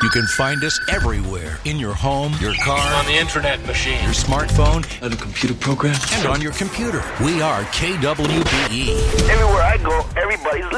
You can find us everywhere. In your home, your car, on the internet machine, your smartphone, on a computer program, and on your computer. We are KWBE. Everywhere I go, everybody's